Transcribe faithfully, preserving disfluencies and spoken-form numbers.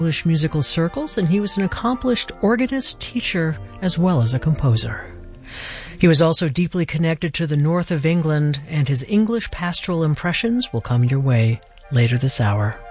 English musical circles, and he was an accomplished organist, teacher, as well as a composer. He was also deeply connected to the north of England, and his English pastoral impressions will come your way later this hour.